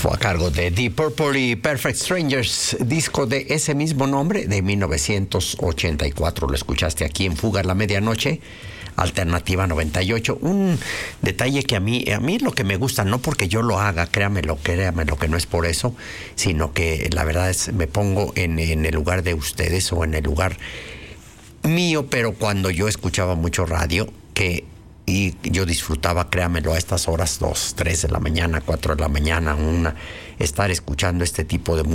Fue a cargo de Deep Purple y Perfect Strangers, disco de ese mismo nombre de 1984. Lo escuchaste aquí en Fuga a la Medianoche, Alternativa 98. Un detalle que a mí lo que me gusta, no porque yo lo haga, créamelo, que no es por eso, sino que la verdad es me pongo en el lugar de ustedes o en el lugar mío, pero cuando yo escuchaba mucho radio, y yo disfrutaba, créamelo, a estas horas, 2, 3 de la mañana, 4 de la mañana, estar escuchando este tipo de música.